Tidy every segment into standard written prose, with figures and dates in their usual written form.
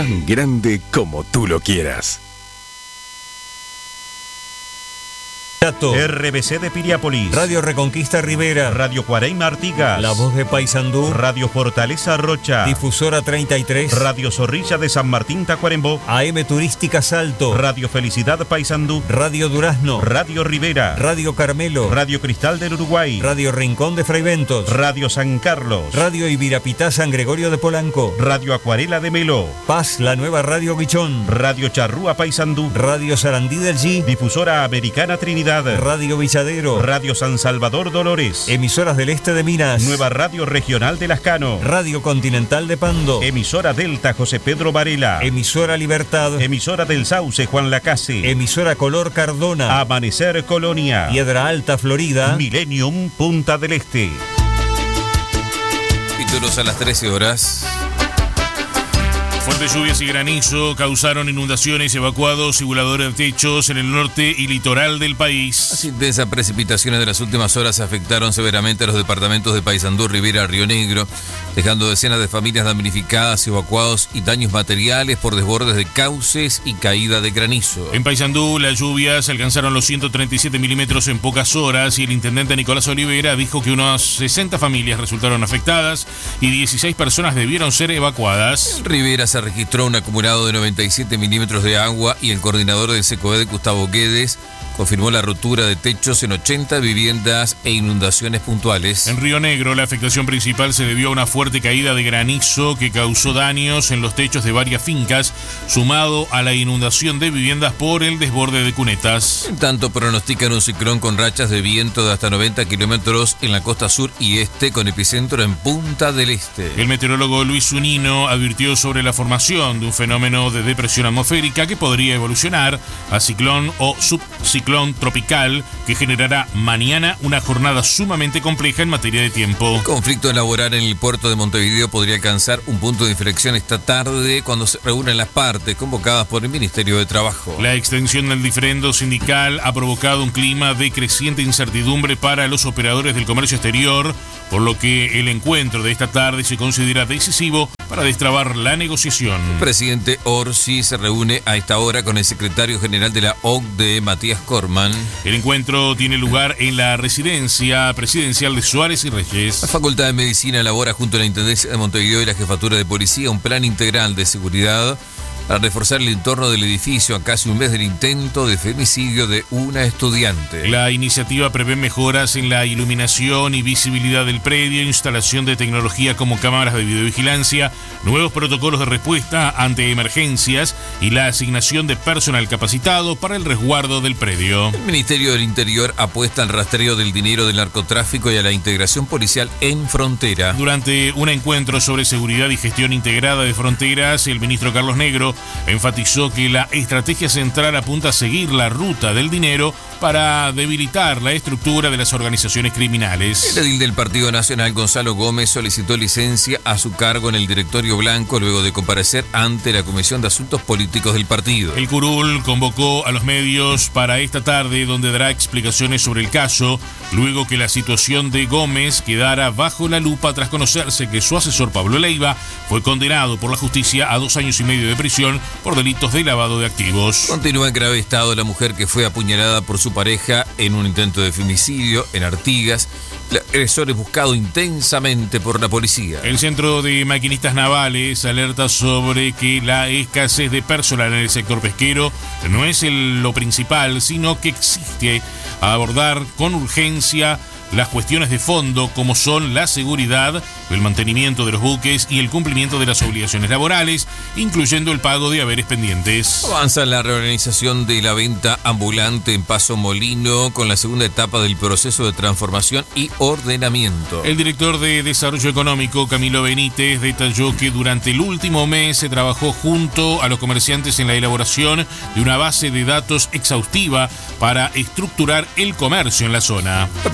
tan grande como tú lo quieras. RBC de Piriápolis, Radio Reconquista Rivera, Radio Cuareima Artigas, La Voz de Paysandú, Radio Fortaleza Rocha, Difusora 33, Radio Zorrilla de San Martín Tacuarembó, AM Turística Salto, Radio Felicidad Paysandú, Radio Durazno, Radio Rivera, Radio Carmelo, Radio Cristal del Uruguay, Radio Rincón de Fraiventos, Radio San Carlos, Radio Ibirapitá San Gregorio de Polanco, Radio Acuarela de Melo, Paz, la nueva Radio Guichón, Radio Charrúa Paysandú, Radio Sarandí del G, Difusora Americana Trinidad, Radio Villadero, Radio San Salvador Dolores, Emisoras del Este de Minas, Nueva Radio Regional de Lascano, Radio Continental de Pando, Emisora Delta José Pedro Varela, Emisora Libertad, Emisora del Sauce Juan Lacase, Emisora Color Cardona, Amanecer Colonia, Piedra Alta Florida, Millennium Punta del Este. Títulos a las 13 horas. Fuertes lluvias y granizo causaron inundaciones, evacuados y voladores de techos en el norte y litoral del país. Las intensas precipitaciones de las últimas horas afectaron severamente a los departamentos de Paysandú, Rivera, Río Negro, dejando decenas de familias damnificadas, evacuados y daños materiales por desbordes de cauces y caída de granizo. En Paysandú, las lluvias alcanzaron los 137 milímetros en pocas horas y el intendente Nicolás Olivera dijo que unas 60 familias resultaron afectadas y 16 personas debieron ser evacuadas. En Rivera se registró un acumulado de 97 milímetros de agua y el coordinador del SECOED, Gustavo Guedes, confirmó la rotura de techos en 80 viviendas e inundaciones puntuales. En Río Negro, la afectación principal se debió a una fuerte caída de granizo que causó daños en los techos de varias fincas, sumado a la inundación de viviendas por el desborde de cunetas. En tanto, pronostican un ciclón con rachas de viento de hasta 90 kilómetros en la costa sur y este, con epicentro en Punta del Este. El meteorólogo Luis Zunino advirtió sobre la formación de un fenómeno de depresión atmosférica que podría evolucionar a ciclón o subciclón tropical que generará mañana una jornada sumamente compleja en materia de tiempo. El conflicto laboral en el puerto de Montevideo podría alcanzar un punto de inflexión esta tarde cuando se reúnen las partes convocadas por el Ministerio de Trabajo. La extensión del diferendo sindical ha provocado un clima de creciente incertidumbre para los operadores del comercio exterior, por lo que el encuentro de esta tarde se considera decisivo para destrabar la negociación. El presidente Orsi se reúne a esta hora con el secretario general de la OCDE, Matías Corman. El encuentro tiene lugar en la residencia presidencial de Suárez y Reyes. La Facultad de Medicina elabora junto a la Intendencia de Montevideo y la Jefatura de Policía un plan integral de seguridad para reforzar el entorno del edificio a casi un mes del intento de femicidio de una estudiante. La iniciativa prevé mejoras en la iluminación y visibilidad del predio, instalación de tecnología como cámaras de videovigilancia, nuevos protocolos de respuesta ante emergencias y la asignación de personal capacitado para el resguardo del predio. El Ministerio del Interior apuesta al rastreo del dinero del narcotráfico y a la integración policial en frontera. Durante un encuentro sobre seguridad y gestión integrada de fronteras, el ministro Carlos Negro enfatizó que la estrategia central apunta a seguir la ruta del dinero para debilitar la estructura de las organizaciones criminales. El edil del Partido Nacional, Gonzalo Gómez, solicitó licencia a su cargo en el directorio blanco luego de comparecer ante la Comisión de Asuntos Políticos del partido. El curul convocó a los medios para esta tarde, donde dará explicaciones sobre el caso, luego que la situación de Gómez quedara bajo la lupa tras conocerse que su asesor Pablo Leiva fue condenado por la justicia a 2 años y medio de prisión por delitos de lavado de activos. Continúa en grave estado la mujer que fue apuñalada por su pareja en un intento de femicidio en Artigas. El agresor es buscado intensamente por la policía. El Centro de Maquinistas Navales alerta sobre que la escasez de personal en el sector pesquero no es lo principal, sino que existe a abordar con urgencia las cuestiones de fondo como son la seguridad, el mantenimiento de los buques y el cumplimiento de las obligaciones laborales, incluyendo el pago de haberes pendientes. Avanza la reorganización de la venta ambulante en Paso Molino con la segunda etapa del proceso de transformación y ordenamiento. El director de Desarrollo Económico, Camilo Benítez, detalló que durante el último mes se trabajó junto a los comerciantes en la elaboración de una base de datos exhaustiva para estructurar el comercio en la zona. La principal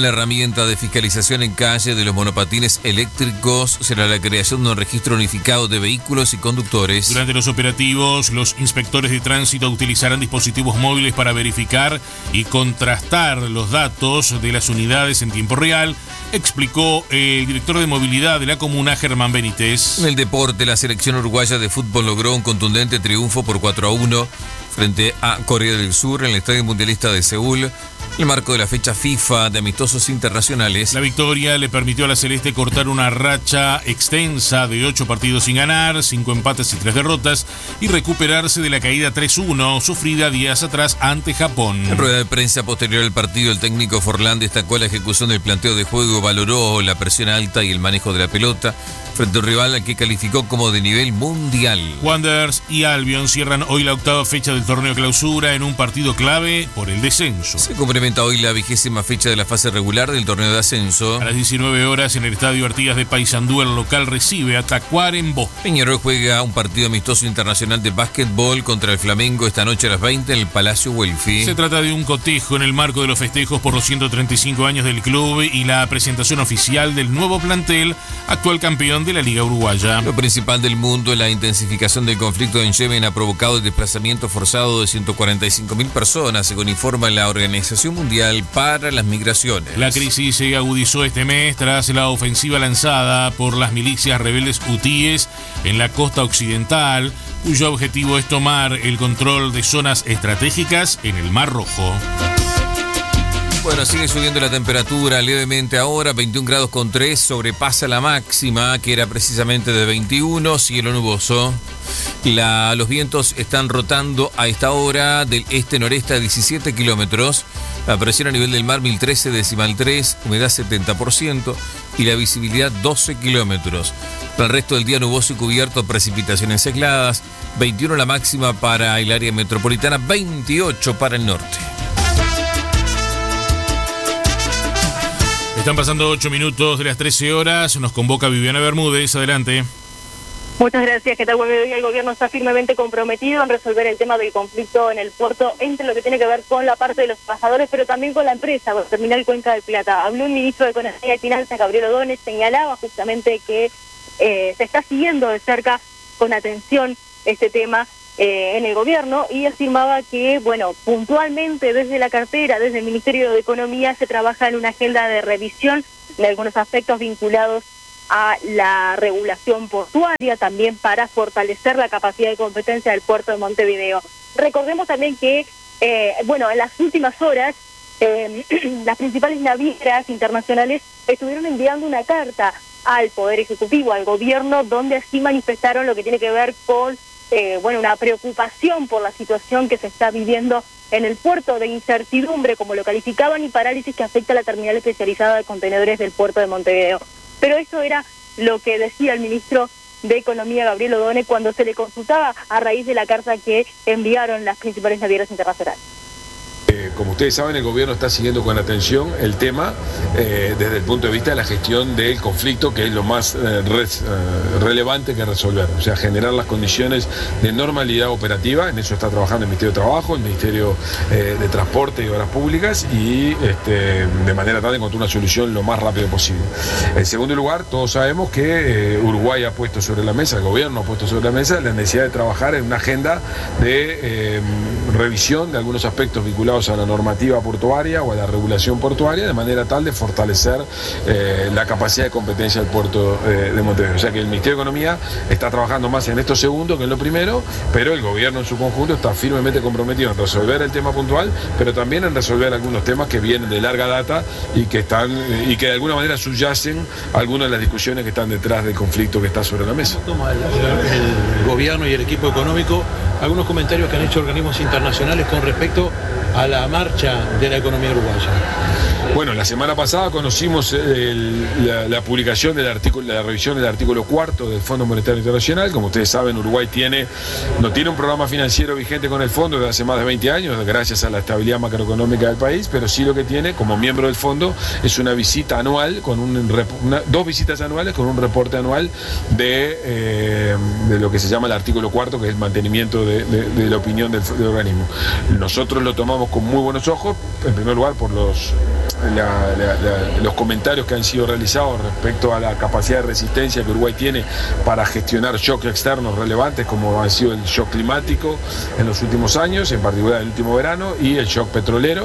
principal herramienta de fiscalización en calle de los monopatines eléctricos será la creación de un registro unificado de vehículos y conductores. Durante los operativos, los inspectores de tránsito utilizarán dispositivos móviles para verificar y contrastar los datos de las unidades en tiempo real, explicó el director de movilidad de la comuna, Germán Benítez. En el deporte, la selección uruguaya de fútbol logró un contundente triunfo por 4-1 frente a Corea del Sur en el Estadio Mundialista de Seúl, en el marco de la fecha FIFA de amistosos internacionales. La victoria le permitió a la Celeste cortar una racha extensa de 8 partidos sin ganar, 5 empates y 3 derrotas, y recuperarse de la caída 3-1 sufrida días atrás ante Japón. En rueda de prensa posterior al partido, el técnico Forlán destacó la ejecución del planteo de juego, valoró la presión alta y el manejo de la pelota frente a un rival al que calificó como de nivel mundial. Wanderers y Albion cierran hoy la octava fecha del torneo clausura en un partido clave por el descenso. Se complementa hoy la 20ª fecha de la fase regular del torneo de ascenso. A las 19 horas en el Estadio Artigas de Paysandú, el local recibe a Tacuarembó. Peñarol juega un partido amistoso internacional de básquetbol contra el Flamengo esta noche a las 20 en el Palacio Welfi. Se trata de un cotejo en el marco de los festejos por los 135 años del club y la presentación oficial del nuevo plantel, actual campeón de la Liga Uruguaya. Lo principal del mundo, la intensificación del conflicto en Yemen ha provocado el desplazamiento forzado de 145.000 personas, según informa la Organización Mundial para las Migraciones. La crisis se agudizó este mes tras la ofensiva lanzada por las milicias rebeldes hutíes en la costa occidental, cuyo objetivo es tomar el control de zonas estratégicas en el Mar Rojo. Bueno, sigue subiendo la temperatura levemente ahora, 21 grados con 3, sobrepasa la máxima, que era precisamente de 21, cielo nuboso. Los vientos están rotando a esta hora del este-noreste a 17 kilómetros. La presión a nivel del mar 1013,3, humedad 70% y la visibilidad 12 kilómetros. Para el resto del día nuboso y cubierto, precipitaciones aisladas, 21 la máxima para el área metropolitana, 28 para el norte. Están pasando 8 minutos de las 13 horas. Nos convoca Viviana Bermúdez. Adelante. Muchas gracias. ¿Qué tal? Buen mediodía. El gobierno está firmemente comprometido en resolver el tema del conflicto en el puerto entre lo que tiene que ver con la parte de los trabajadores, pero también con la empresa, con Terminal Cuenca del Plata. Habló el ministro de Economía y Finanzas, Gabriel Ordóñez, señalaba justamente que se está siguiendo de cerca, con atención, este tema en el gobierno, y afirmaba que, bueno, puntualmente desde la cartera, desde el Ministerio de Economía, se trabaja en una agenda de revisión de algunos aspectos vinculados a la regulación portuaria, también para fortalecer la capacidad de competencia del puerto de Montevideo. Recordemos también que, en las últimas horas, las principales navieras internacionales estuvieron enviando una carta al Poder Ejecutivo, al gobierno, donde así manifestaron lo que tiene que ver con una preocupación por la situación que se está viviendo en el puerto, de incertidumbre, como lo calificaban, y parálisis que afecta a la terminal especializada de contenedores del puerto de Montevideo. Pero eso era lo que decía el ministro de Economía, Gabriel Ordóñez, cuando se le consultaba a raíz de la carta que enviaron las principales navieras internacionales. Como ustedes saben, el gobierno está siguiendo con atención el tema desde el punto de vista de la gestión del conflicto, que es lo más relevante que resolver. O sea, generar las condiciones de normalidad operativa. En eso está trabajando el Ministerio de Trabajo, el Ministerio de Transporte y Obras Públicas, y de manera tal de encontrar una solución lo más rápido posible. En segundo lugar, todos sabemos que Uruguay ha puesto sobre la mesa, el gobierno ha puesto sobre la mesa la necesidad de trabajar en una agenda de revisión de algunos aspectos vinculados a la normativa portuaria o a la regulación portuaria, de manera tal de fortalecer la capacidad de competencia del puerto de Montevideo. O sea que el Ministerio de Economía está trabajando más en esto segundo que en lo primero, pero el gobierno en su conjunto está firmemente comprometido en resolver el tema puntual, pero también en resolver algunos temas que vienen de larga data y que de alguna manera subyacen a algunas de las discusiones que están detrás del conflicto que está sobre la mesa. Toma el gobierno y el equipo económico algunos comentarios que han hecho organismos internacionales con respecto a la marcha de la economía uruguaya. Bueno, la semana pasada conocimos la publicación del artículo, la revisión del artículo 4 del Fondo Monetario Internacional. Como ustedes saben, Uruguay no tiene un programa financiero vigente con el fondo desde hace más de 20 años, gracias a la estabilidad macroeconómica del país, pero sí lo que tiene como miembro del fondo es una visita anual, dos visitas anuales con un reporte anual de lo que se llama el artículo 4, que es el mantenimiento de la opinión del organismo. Nosotros lo tomamos con muy buenos ojos, en primer lugar por los los comentarios que han sido realizados respecto a la capacidad de resistencia que Uruguay tiene para gestionar shocks externos relevantes, como ha sido el shock climático en los últimos años, en particular el último verano, y el shock petrolero.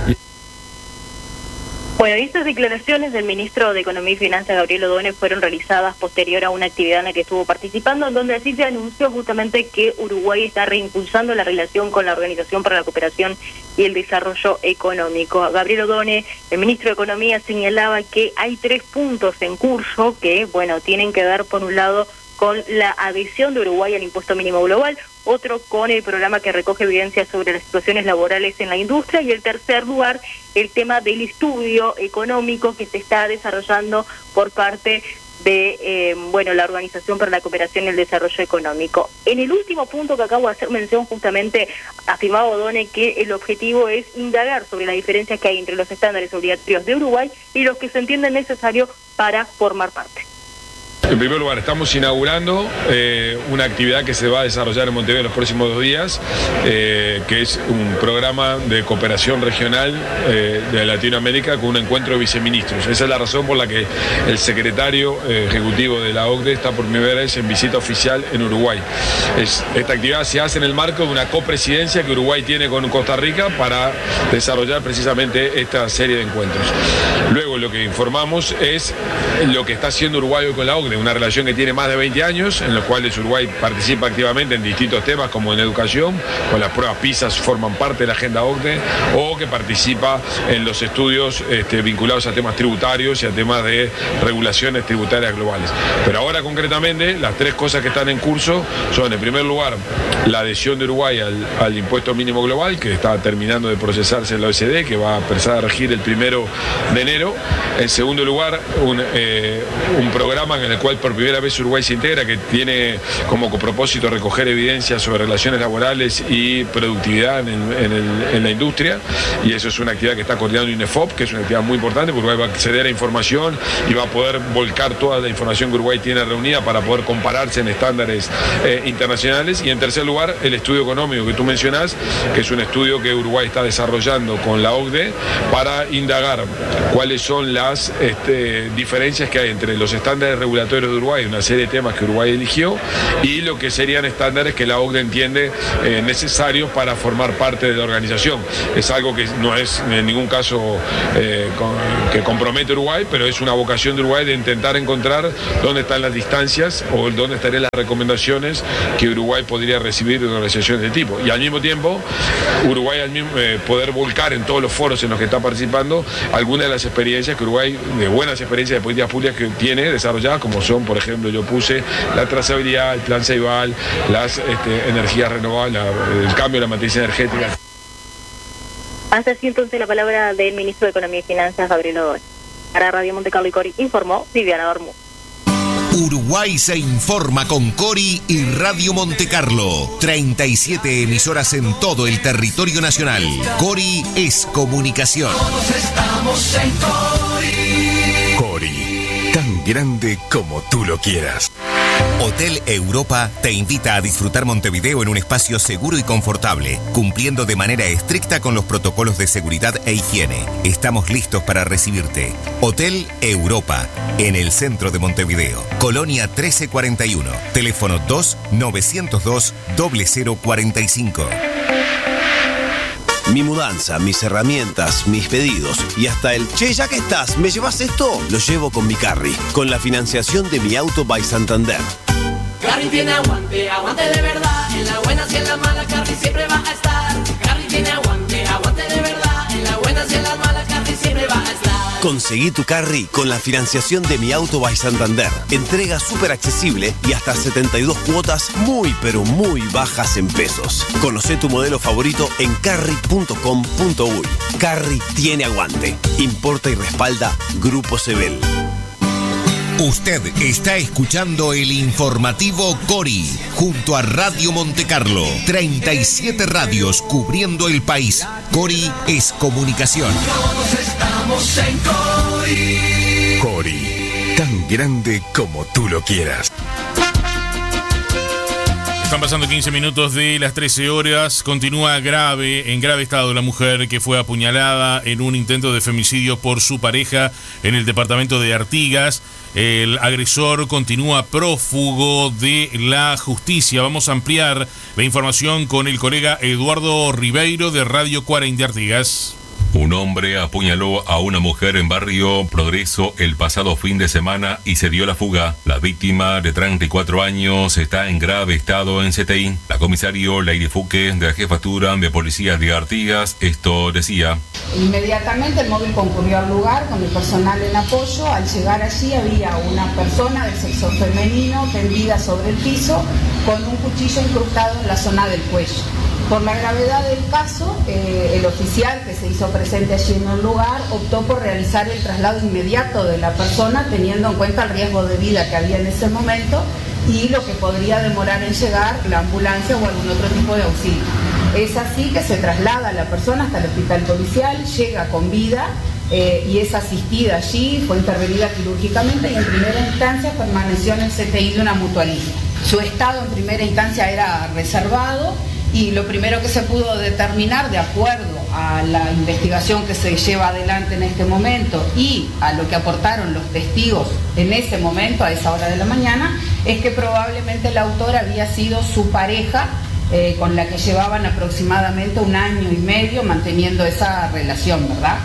Bueno, estas declaraciones del ministro de Economía y Finanzas, Gabriel Odone, fueron realizadas posterior a una actividad en la que estuvo participando, en donde así se anunció justamente que Uruguay está reimpulsando la relación con la Organización para la Cooperación y el Desarrollo Económico. Gabriel Odone, el ministro de Economía, señalaba que hay 3 puntos en curso que, bueno, tienen que ver, por un lado, con la adhesión de Uruguay al impuesto mínimo global, otro con el programa que recoge evidencias sobre las situaciones laborales en la industria, y en tercer lugar el tema del estudio económico que se está desarrollando por parte de la Organización para la Cooperación y el Desarrollo Económico. En el último punto que acabo de hacer mención, justamente afirmaba Odone que el objetivo es indagar sobre las diferencias que hay entre los estándares obligatorios de Uruguay y los que se entienden necesarios para formar parte. En primer lugar, estamos inaugurando una actividad que se va a desarrollar en Montevideo en los próximos 2 días, que es un programa de cooperación regional de Latinoamérica con un encuentro de viceministros. Esa es la razón por la que el secretario ejecutivo de la OCDE está por primera vez en visita oficial en Uruguay. Esta actividad se hace en el marco de una copresidencia que Uruguay tiene con Costa Rica para desarrollar precisamente esta serie de encuentros. Luego, lo que informamos es lo que está haciendo Uruguay hoy con la OCDE, una relación que tiene más de 20 años, en los cuales Uruguay participa activamente en distintos temas, como en educación, con las pruebas PISA forman parte de la agenda OCDE, o que participa en los estudios vinculados a temas tributarios y a temas de regulaciones tributarias globales. Pero ahora concretamente las 3 cosas que están en curso son, en primer lugar, la adhesión de Uruguay al impuesto mínimo global, que está terminando de procesarse en la OECD, que va a empezar a regir el 1 de enero. En segundo lugar, un programa en el cual por primera vez Uruguay se integra, que tiene como propósito recoger evidencias sobre relaciones laborales y productividad en la industria, y eso es una actividad que está coordinando INEFOP, que es una actividad muy importante, porque Uruguay va a acceder a información y va a poder volcar toda la información que Uruguay tiene reunida para poder compararse en estándares internacionales. Y en tercer lugar, el estudio económico que tú mencionás, que es un estudio que Uruguay está desarrollando con la OCDE para indagar cuáles son las diferencias que hay entre los estándares regulatorios de Uruguay, una serie de temas que Uruguay eligió, y lo que serían estándares que la OCDE entiende necesarios para formar parte de la organización. Es algo que no es en ningún caso que compromete a Uruguay, pero es una vocación de Uruguay de intentar encontrar dónde están las distancias o dónde estarían las recomendaciones que Uruguay podría recibir de una organización de este tipo. Y al mismo tiempo, Uruguay poder volcar en todos los foros en los que está participando algunas de las experiencias que Uruguay, de buenas experiencias de políticas públicas que tiene desarrolladas, como son, por ejemplo, yo puse la trazabilidad, el plan Ceibal, las energías renovables, el cambio de la matriz energética. Hasta así entonces la palabra del ministro de Economía y Finanzas, Gabriel Odone. Para Radio Monte Carlo y Cori informó Viviana Bermúdez. Uruguay se informa con Cori y Radio Monte Carlo. 37 emisoras en todo el territorio nacional. Cori es comunicación. Todos estamos en Cori. Cori, tan grande como tú lo quieras. Hotel Europa te invita a disfrutar Montevideo en un espacio seguro y confortable, cumpliendo de manera estricta con los protocolos de seguridad e higiene. Estamos listos para recibirte. Hotel Europa, en el centro de Montevideo. Colonia 1341. Teléfono 2-902-0045. Mi mudanza, mis herramientas, mis pedidos y hasta el "Che, ya que estás, ¿me llevas esto?" lo llevo con mi Carry, con la financiación de Mi Auto by Santander. Carry tiene aguante, aguante de verdad. En las buenas y en las malas, Carry siempre va a estar. Carry tiene aguante, aguante de verdad. En las buenas y en las malas, Carry siempre va a estar. Conseguí tu Carry con la financiación de Mi Auto by Santander. Entrega súper accesible y hasta 72 cuotas muy pero muy bajas en pesos. Conocé tu modelo favorito en carry.com.uy. Carry tiene aguante. Importa y respalda Grupo Sebel. Usted está escuchando el informativo Cori, junto a Radio Monte Carlo. 37 radios cubriendo el país. Cori es comunicación. Todos estamos en Cori. Cori, tan grande como tú lo quieras. Están pasando 15 minutos de las 13 horas. Continúa en grave estado la mujer que fue apuñalada en un intento de femicidio por su pareja en el departamento de Artigas. El agresor continúa prófugo de la justicia. Vamos a ampliar la información con el colega Eduardo Ribeiro de Radio Cuareim de Artigas. Un hombre apuñaló a una mujer en Barrio Progreso el pasado fin de semana y se dio la fuga. La víctima, de 34 años, está en grave estado en CTI. La comisario Lady Fuque, de la Jefatura de Policía de Artigas, esto decía. Inmediatamente el móvil concurrió al lugar con el personal en apoyo. Al llegar allí había una persona del sexo femenino tendida sobre el piso con un cuchillo incrustado en la zona del cuello. Por la gravedad del caso, el oficial que se hizo presente allí en el lugar optó por realizar el traslado inmediato de la persona, teniendo en cuenta el riesgo de vida que había en ese momento y lo que podría demorar en llegar la ambulancia o algún otro tipo de auxilio. Es así que se traslada a la persona hasta el hospital policial, llega con vida y es asistida allí, fue intervenida quirúrgicamente y en primera instancia permaneció en el CTI de una mutualista. Su estado en primera instancia era reservado. Y lo primero que se pudo determinar, de acuerdo a la investigación que se lleva adelante en este momento y a lo que aportaron los testigos en ese momento, a esa hora de la mañana, es que probablemente el autor había sido su pareja, con la que llevaban aproximadamente 1 año y medio manteniendo esa relación, ¿verdad?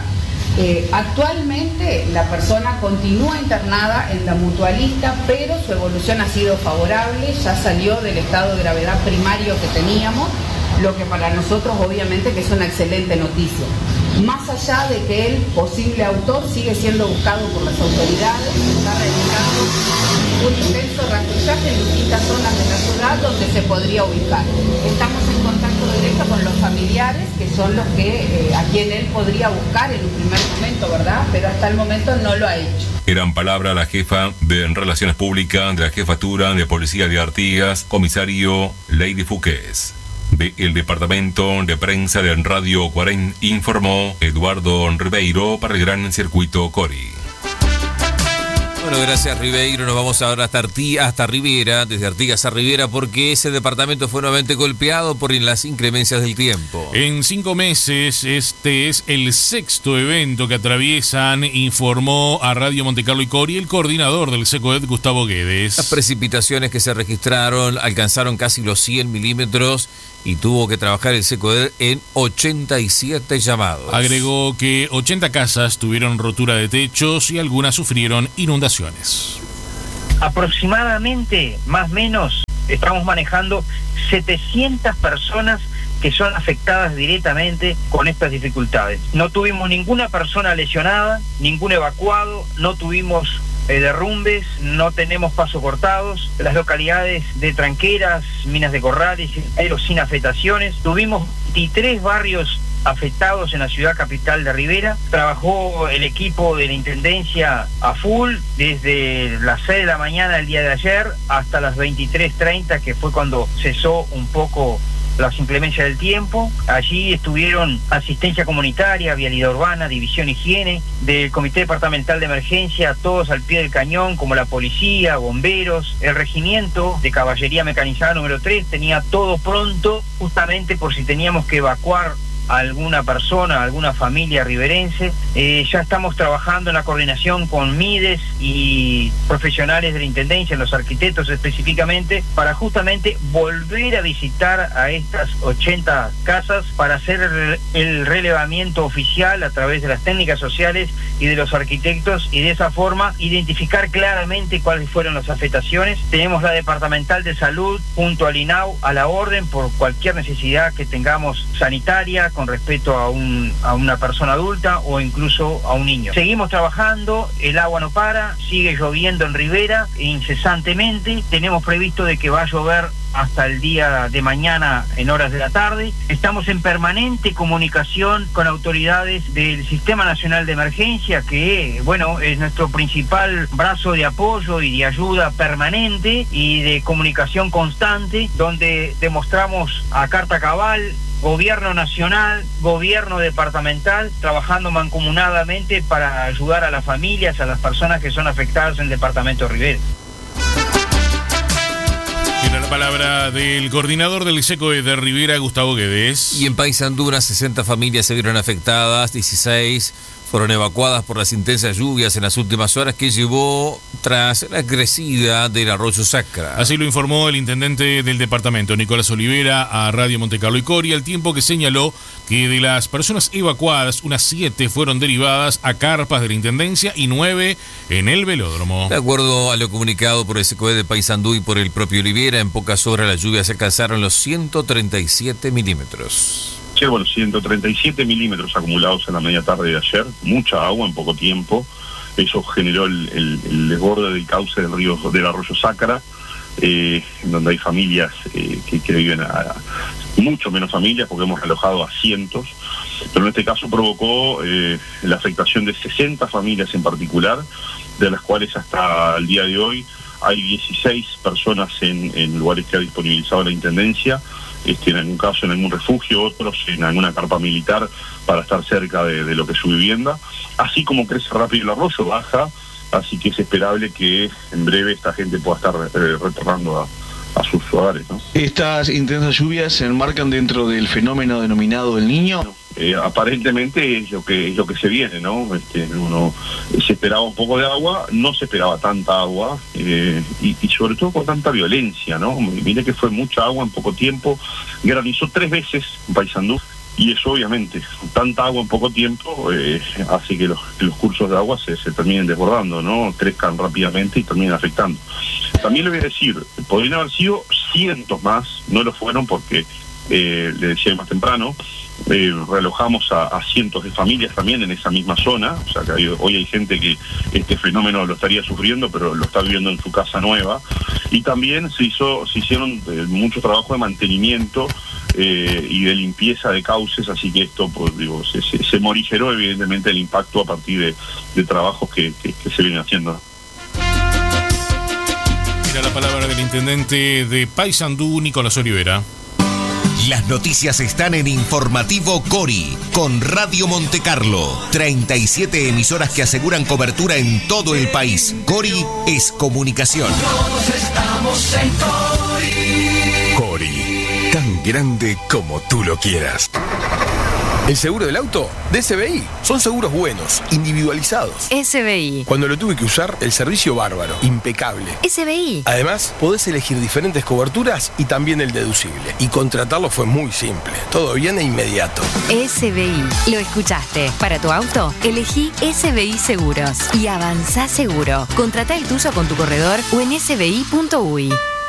Actualmente la persona continúa internada en la mutualista, pero su evolución ha sido favorable, ya salió del estado de gravedad primario que teníamos, lo que para nosotros obviamente que es una excelente noticia. Más allá de que el posible autor sigue siendo buscado por las autoridades, está realizando un intenso rastrillaje en distintas zonas de la ciudad donde se podría ubicar. Estamos en contacto directo con los familiares, que son los que a quien él podría buscar en un primer momento, ¿verdad? Pero hasta el momento no lo ha hecho. Eran palabra la jefa de Relaciones Públicas de la Jefatura de Policía de Artigas, comisario Lady Fuques. Del Departamento de Prensa de Radio Cuareim informó Eduardo Ribeiro para el Gran Circuito Cori. Bueno, gracias Ribeiro. Nos vamos ahora hasta Rivera, desde Artigas a Rivera, porque ese departamento fue nuevamente golpeado por las inclemencias del tiempo. En 5 meses, este es el 6º evento que atraviesan, informó a Radio Montecarlo y Cori el coordinador del SECOED, Gustavo Guedes. Las precipitaciones que se registraron alcanzaron casi los 100 milímetros y tuvo que trabajar el SECOED en 87 llamados. Agregó que 80 casas tuvieron rotura de techos y algunas sufrieron inundaciones. Aproximadamente, más o menos, estamos manejando 700 personas que son afectadas directamente con estas dificultades. No tuvimos ninguna persona lesionada, ningún evacuado, no tuvimos derrumbes, no tenemos pasos cortados. Las localidades de Tranqueras, Minas de Corrales, pero sin afectaciones. Tuvimos 23 barrios afectados en la ciudad capital de Rivera. Trabajó el equipo de la Intendencia a full desde las 6 de la mañana del día de ayer hasta las 23:30, que fue cuando cesó un poco las inclemencias del tiempo. Allí estuvieron asistencia comunitaria, vialidad urbana, división higiene, del Comité Departamental de Emergencia, todos al pie del cañón, como la policía, bomberos, el regimiento de caballería mecanizada número 3, tenía todo pronto justamente por si teníamos que evacuar a alguna persona, a alguna familia riverense. Ya estamos trabajando en la coordinación con MIDES y profesionales de la Intendencia, los arquitectos específicamente, para justamente volver a visitar a estas 80 casas para hacer el relevamiento oficial a través de las técnicas sociales y de los arquitectos, y de esa forma identificar claramente cuáles fueron las afectaciones. Tenemos la Departamental de Salud junto al INAU a la orden por cualquier necesidad que tengamos sanitaria, con respecto a una persona adulta o incluso a un niño. Seguimos trabajando, el agua no para, sigue lloviendo en Rivera incesantemente. Tenemos previsto de que va a llover hasta el día de mañana en horas de la tarde. Estamos en permanente comunicación con autoridades del Sistema Nacional de Emergencia, que bueno, es nuestro principal brazo de apoyo y de ayuda permanente y de comunicación constante, donde demostramos a carta cabal Gobierno nacional, gobierno departamental, trabajando mancomunadamente para ayudar a las familias, a las personas que son afectadas en el departamento de Rivera. palabra del coordinador del ISECOE de Rivera, Gustavo Guedes. Y en Paysandú, unas 60 familias se vieron afectadas, 16 fueron evacuadas por las intensas lluvias en las últimas horas que llevó tras la crecida del arroyo Sacra. Así lo informó el intendente del departamento, Nicolás Olivera, a Radio Montecarlo y Coria, al tiempo que señaló que de las personas evacuadas, unas 7 fueron derivadas a carpas de la intendencia y 9 en el velódromo. De acuerdo a lo comunicado por el ISECOE de Paysandú y por el propio Olivera, en pocas horas las lluvias alcanzaron los 137 milímetros. Sí, bueno, 137 milímetros acumulados en la media tarde de ayer, mucha agua en poco tiempo. Eso generó el desborde del cauce del río del arroyo Sacra, donde hay familias que viven mucho menos familias, porque hemos alojado a cientos, pero en este caso provocó la afectación de 60 familias en particular, de las cuales hasta el día de hoy hay 16 personas en lugares que ha disponibilizado la Intendencia, en algún caso en algún refugio, otros en alguna carpa militar para estar cerca de lo que es su vivienda. Así como crece rápido el arroyo, baja, así que es esperable que en breve esta gente pueda estar retornando a sus hogares, ¿no? ¿Estas intensas lluvias se enmarcan dentro del fenómeno denominado El Niño? Aparentemente es lo que se viene, ¿no? Uno se esperaba un poco de agua, no se esperaba tanta agua, y sobre todo con tanta violencia, ¿no? Mire que fue mucha agua en poco tiempo, granizó 3 veces en Paysandú, y eso obviamente, tanta agua en poco tiempo hace que los cursos de agua se terminen desbordando, ¿no? Crezcan rápidamente y terminen afectando. También le voy a decir, podrían haber sido cientos más, no lo fueron porque, le decía más temprano, relojamos a cientos de familias también en esa misma zona, o sea que hoy hay gente que este fenómeno lo estaría sufriendo, pero lo está viviendo en su casa nueva, y también se hicieron mucho trabajo de mantenimiento y de limpieza de cauces, así que esto, pues digo, se morigeró evidentemente el impacto a partir de trabajos que se vienen haciendo. Mira la palabra del intendente de Paysandú, Nicolás Olivera. Las noticias están en Informativo Cori, con Radio Montecarlo. 37 emisoras que aseguran cobertura en todo el país. Cori es comunicación. Todos estamos en Cori. Cori, tan grande como tú lo quieras. El seguro del auto de SBI. Son seguros buenos, individualizados. SBI. Cuando lo tuve que usar, el servicio bárbaro, impecable. SBI. Además, podés elegir diferentes coberturas y también el deducible. Y contratarlo fue muy simple. Todo bien e inmediato. SBI. Lo escuchaste. Para tu auto, elegí SBI Seguros. Y avanzá seguro. Contratá el tuyo con tu corredor o en sbi.uy.